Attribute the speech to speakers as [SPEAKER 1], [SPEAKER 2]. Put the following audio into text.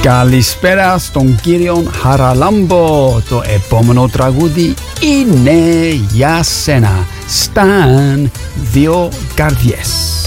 [SPEAKER 1] Καλησπέρα στον κύριο Χαραλάμπο. Το επόμενο τραγούδι είναι για σένα. Σταν δύο καρδιές.